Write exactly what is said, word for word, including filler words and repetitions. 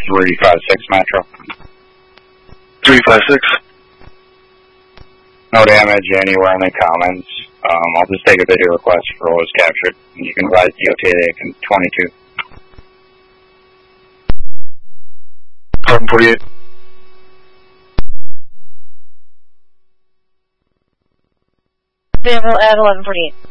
three five six Metro. three five six. No damage anywhere in the comments. Um, I'll just take a video request for what was captured. You can advise D O T A twenty-two. Carbon forty-eight. Vehicle at eleven forty-eight.